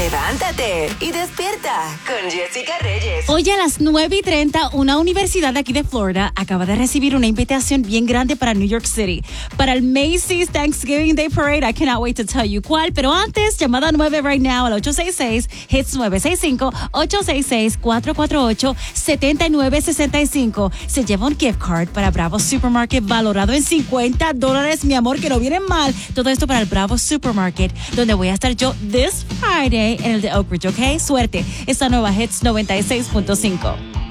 Levántate y despierta con Jessica Reyes. Hoy a las 9:30, una universidad de aquí de Florida acaba de recibir una invitación bien grande para New York City, para el Macy's Thanksgiving Day Parade. I cannot wait to tell you cuál. Pero antes, llamada 9 right now al 866-HITS 965-866-448-7965. Se lleva un gift card para Bravo Supermarket valorado en $50, mi amor, que no vienen mal. Todo esto para el Bravo Supermarket, donde voy a estar yo this Friday en el de Oak Ridge, ¿ok? Suerte. Esta nueva Hits 96.5.